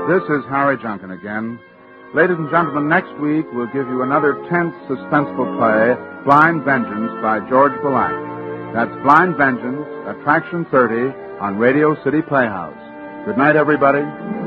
This is Harry Junkin again. Ladies and gentlemen, next week we'll give you another tense, suspenseful play, Blind Vengeance by George Black. That's Blind Vengeance, Attraction 30 on Radio City Playhouse. Good night, everybody.